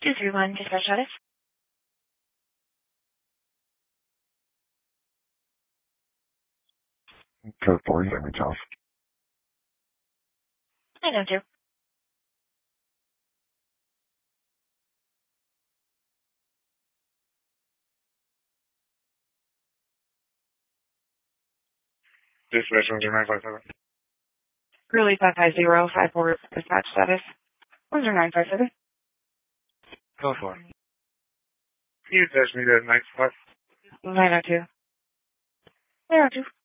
231, dispatch status. Code 4, you reach off. 902. Dispatch 957. Curly 550, 54, dispatch status. 957. Code 4. Can you attach me to 9 spot? 902. 902.